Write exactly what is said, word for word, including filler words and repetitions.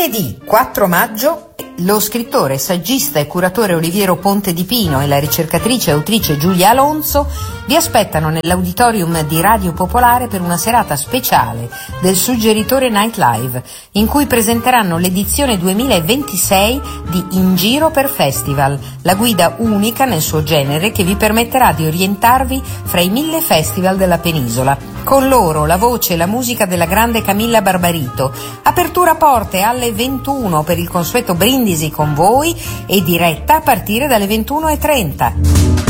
Lunedì quattro maggio lo scrittore, saggista e curatore Oliviero Ponte di Pino e la ricercatrice e autrice Giulia Alonso vi aspettano nell'auditorium di Radio Popolare per una serata speciale del Suggeritore Night Live, in cui presenteranno l'edizione duemilaventisei di In Giro per Festival, la guida unica nel suo genere che vi permetterà di orientarvi fra i mille festival della penisola. Con loro la voce e la musica della grande Camilla Barbarito. Apertura porte alle ventuno per il consueto brindisi con voi e diretta a partire dalle ventuno e trenta.